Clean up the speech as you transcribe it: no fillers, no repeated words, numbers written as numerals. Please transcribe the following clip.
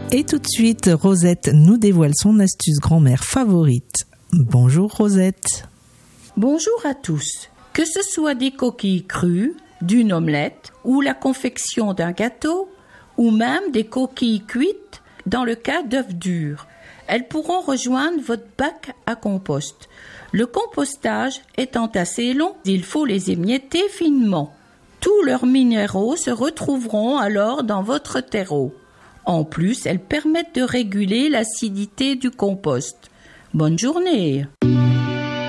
Et tout de suite, Rosette nous dévoile son astuce grand-mère favorite. Bonjour Rosette. Bonjour à tous. Que ce soit des coquilles crues, d'une omelette ou la confection d'un gâteau, ou même des coquilles cuites dans le cas d'œufs durs, elles pourront rejoindre votre bac à compost. Le compostage étant assez long, il faut les émietter finement. Tous leurs minéraux se retrouveront alors dans votre terreau. En plus, elles permettent de réguler l'acidité du compost. Bonne journée!